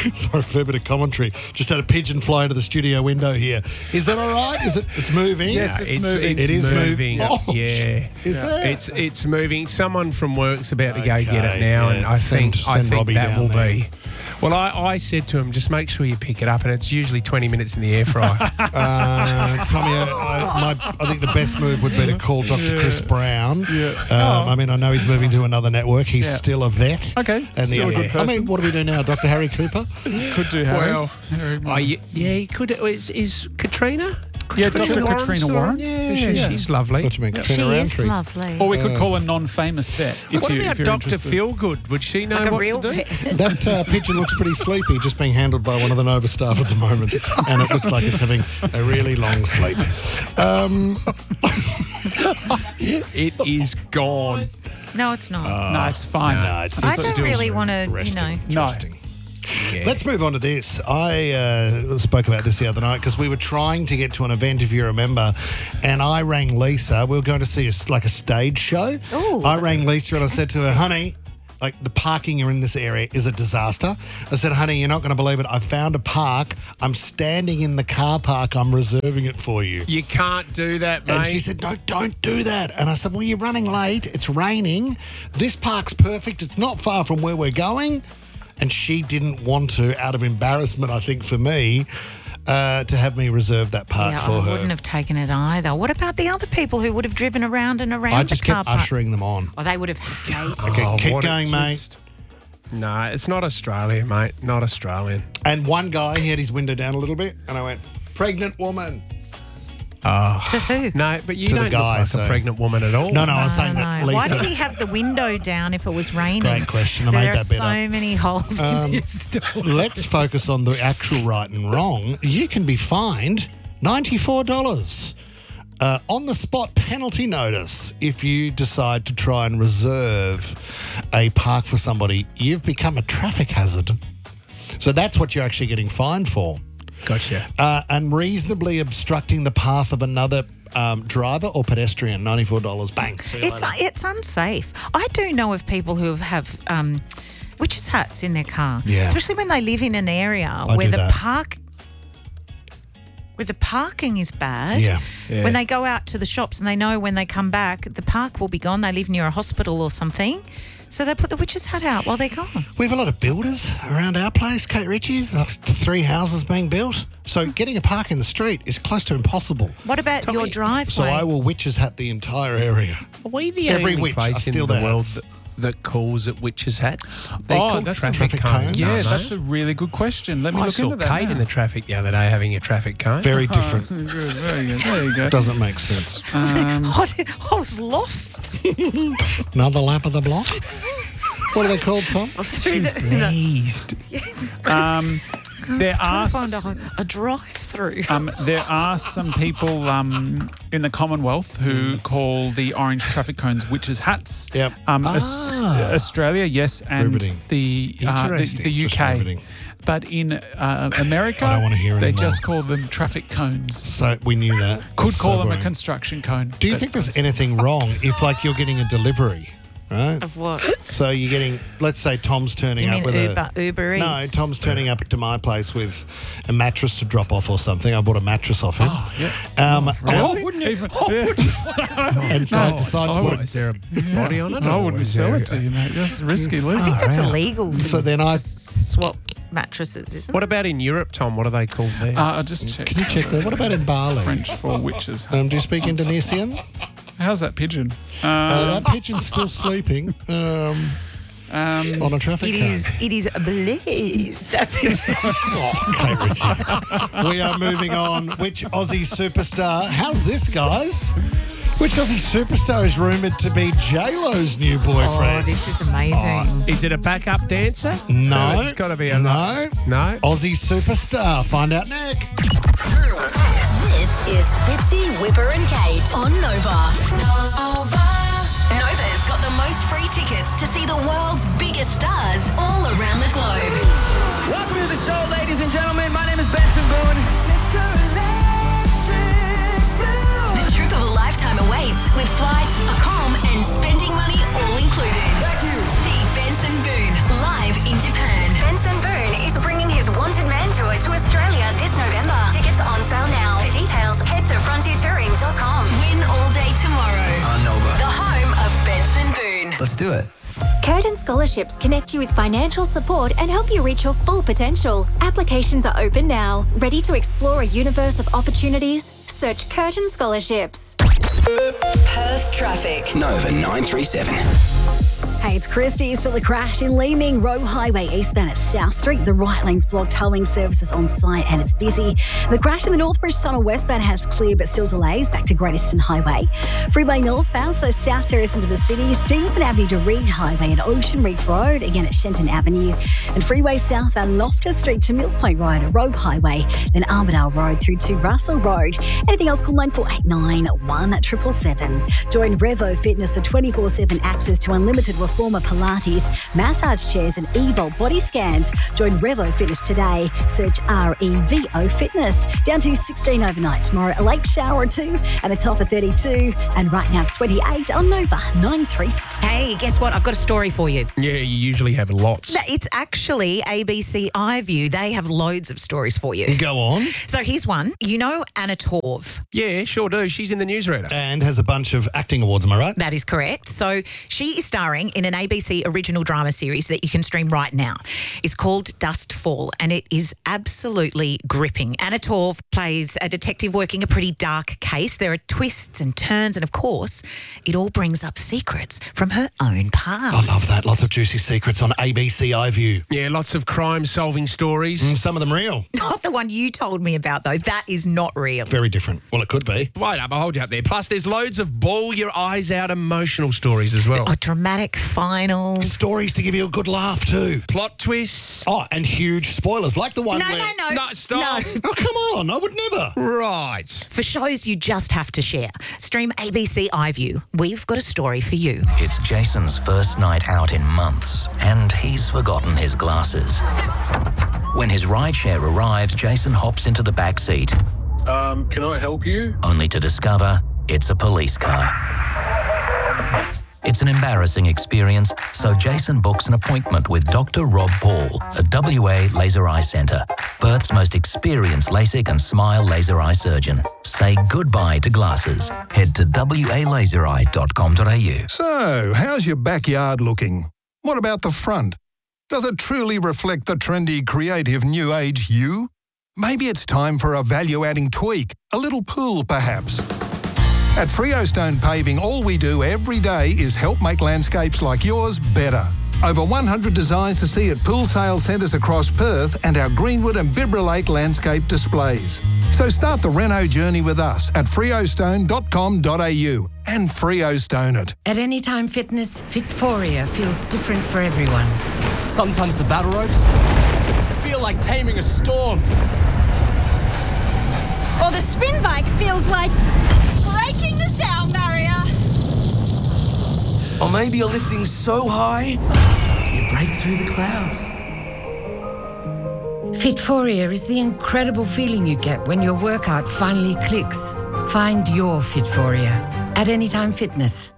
Sorry, a fair bit of commentary. Just had a pigeon fly into the studio window here. Is that all right? It's moving? Yes, it's moving. It is moving. Oh, yeah. Is it? It's moving. Someone from work's about to go get it yeah. now, and I think Robbie that down will there. be. Well, I said to him, just make sure you pick it up, and it's usually 20 minutes in the air fryer. Tommy, I think the best move would be to call Dr. Chris Brown. I mean, I know he's moving to another network. He's still a vet. Okay, And still a good person. I mean, what do we do now, Dr. Harry Cooper? Could do Harry. Well, Harry he could. Is Katrina? Yeah, Dr. Warren Katrina still Warren. on? Yeah, she's lovely. What do you mean, She Katrina is Roundtree? lovely. Or we could call a non-famous vet. What about you're Dr. interested. Feelgood? Would she know Like a what real to do? vet. That pigeon looks pretty sleepy, just being handled by one of the Nova staff at the moment, and it looks like it's having a really long sleep. It is gone. No, it's not. No, it's fine. No, it's I just don't really want to, resting. No. Resting. Let's move on to this. I spoke about this the other night because we were trying to get to an event, if you remember, and I rang Lisa. We were going to see a stage show. Ooh. I rang Lisa and I said to her, honey, like the parking in this area is a disaster. I said, honey, you're not going to believe it. I found a park. I'm standing in the car park. I'm reserving it for you. You can't do that, mate. And she said, no, don't do that. And I said, well, you're running late. It's raining. This park's perfect. It's not far from where we're going. And she didn't want to, out of embarrassment, I think, for me, to have me reserve that park Yeah, for I her. wouldn't have taken it either. What about the other people who would have driven around and around I just the car kept park? ushering them on. Oh, they would have hated it. Okay, keep what a going, mate. twist. No, it's not Australian, mate. Not Australian. And one guy, he had his window down a little bit, and I went, pregnant woman. To who? No, but you To the don't guy, look like a so- pregnant woman at all. No, I was saying No. that Why Lisa... did he have the window down if it was raining? Great question. I There made are that bit so up. many holes in this door. Let's focus on the actual right and wrong. You can be fined $94 on the spot penalty notice if you decide to try and reserve a park for somebody. You've become a traffic hazard. So that's what you're actually getting fined for. Gotcha. Unreasonably obstructing the path of another driver or pedestrian, $94. Bang. See you later. It's unsafe. I do know of people who have witches' hats in their car, Yeah. especially when they live in an area I where do the that. where the parking is bad. Yeah. When they go out to the shops and they know when they come back, the park will be gone. They live near a hospital or something. So they put the witch's hat out while they're gone. We have a lot of builders around our place, Kate Ritchie. There's 3 houses being built. So getting a park in the street is close to impossible. What about your driveway? So I will witches hat the entire area. Are we the Every only witch, I place in steal the their world hats. that calls it witches' hats? They're Oh, called that's a traffic traffic cones. cone. Yeah, aren't that's they? a really good question. Let me I look saw into that. Kate in the traffic the other day having a traffic cone. Very different. Good. There you go. Doesn't make sense. I was lost. Another lap of the block? What are they called, Tom? I was through Pleased. There are find a drive-through. there are some people in the Commonwealth who call the orange traffic cones witches' hats. Yep. Australia, yes, and Riveting. the Interesting. Just UK. riveting. But in America, I don't wanna hear they anymore. just call them traffic cones. So we knew that. Could That's call them a sobering. construction cone. Do you but think there's anything wrong if, like, you're getting a delivery, right? Of what? So you're getting, let's say Tom's turning You up mean with Uber No, Eats? Tom's turning up to my place with a mattress to drop off or something. I bought a mattress off him. Oh, yeah. Wouldn't it? And so I decided to put Is there a body on it? I or wouldn't is sell there it to you, mate. That's risky, Lou. I think that's wow. illegal to So then I- just swap mattresses, isn't What about in Europe, Tom? What are they called there? I'll just check. Can you check that? What about in Bali? French for witches. Do you speak Indonesian? How's that pigeon? That pigeon's still sleeping on a traffic it? cone. It is blazed. Okay, Richie. We are moving on. Which Aussie superstar? How's this, guys? Which Aussie superstar is rumoured to be J-Lo's new Oh, boyfriend? this is amazing. Is it a backup dancer? No. It's got to be a No. No. Aussie superstar. Find out next. This is Fitzy, Whipper and Kate on Nova. Nova's got the most free tickets to see the world's biggest stars all around the globe. Welcome to the show, ladies and gentlemen. My name is Benson Boone. Mr. Electric Blue. The trip of a lifetime awaits with flights, accom, and spending money all included. Thank you. See Benson Boone live in Japan. Benson Boone is bringing his Let's do it. Curtin Scholarships connect you with financial support and help you reach your full potential. Applications are open now. Ready to explore a universe of opportunities? Search Curtin Scholarships. Perth traffic. Nova 937. Hey, it's Christy. Still a crash in Leeming Road Highway eastbound at South Street. The right lane's blocked, towing services on site and it's busy. The crash in the Northbridge Tunnel westbound has cleared but still delays back to Great Eastern Highway. Freeway northbound, so South Terrace into the city, Stevenson Avenue to Reed Highway and Ocean Reef Road, again at Shenton Avenue. And freeway southbound Loftus Street to Mill Point Road at Rogue Highway, then Armadale Road through to Russell Road. Anything else, call 9489 1777. Join Revo Fitness for 24/7 access to unlimited reformer Pilates, massage chairs and Evolt body scans. Join Revo Fitness today. Search REVO Fitness. Down to 16 overnight tomorrow. A lake shower or two and a top of 32. And right now it's 28 on Nova 936. Hey, guess what? I've got a story for you. Yeah, you usually have lots. It's actually ABC iView. They have loads of stories for you. Go on. So here's one. You know Anna Torv? Yeah, sure do. She's in the newsreader. And has a bunch of acting awards, am I right? That is correct. So she is starring in an ABC original drama series that you can stream right now. It's called Dustfall, and it is absolutely gripping. Anna Torv plays a detective working a pretty dark case. There are twists and turns, and of course, it all brings up secrets from her own past. I love that. Lots of juicy secrets on ABC iView. Yeah, lots of crime-solving stories. Some of them real. Not the one you told me about, though. That is not real. Very different. Well, it could be. Wait up, I'll hold you up there. Plus, there's loads of bawl-your-eyes-out emotional stories as well. Oh, dramatic finals. Stories to give you a good laugh too. Plot twists. Oh, and huge spoilers like the one No, where... no. No, stop. No. Oh, come on. I would never. Right. For shows you just have to share. Stream ABC iView. We've got a story for you. It's Jason's first night out in months, and he's forgotten his glasses. When his rideshare arrives, Jason hops into the back seat. Can I help you? Only to discover it's a police car. It's an embarrassing experience, so Jason books an appointment with Dr. Rob Paul at WA Laser Eye Centre, Perth's most experienced LASIK and SMILE laser eye surgeon. Say goodbye to glasses. Head to walasereye.com.au. So, how's your backyard looking? What about the front? Does it truly reflect the trendy, creative, new age you? Maybe it's time for a value-adding tweak, a little pool perhaps. At Freostone Paving, all we do every day is help make landscapes like yours better. Over 100 designs to see at pool sale centres across Perth and our Greenwood and Bibra Lake landscape displays. So start the reno journey with us at freostone.com.au and Freostone it. At Anytime Fitness, Fitforia feels different for everyone. Sometimes the battle ropes feel like taming a storm. Or the spin bike feels like breaking the sound barrier. Or maybe you're lifting so high, you break through the clouds. Fitforia is the incredible feeling you get when your workout finally clicks. Find your Fitforia at Anytime Fitness.